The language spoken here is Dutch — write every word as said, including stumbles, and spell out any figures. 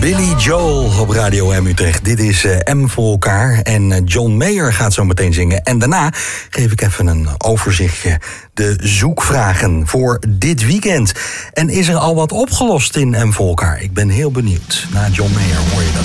Billy Joel op Radio M Utrecht. Dit is uh, M voor elkaar en uh, John Mayer gaat zo meteen zingen. En daarna geef ik even een overzichtje. De zoekvragen voor dit weekend. En is er al wat opgelost in M voor elkaar? Ik ben heel benieuwd. Na John Mayer hoor je dat.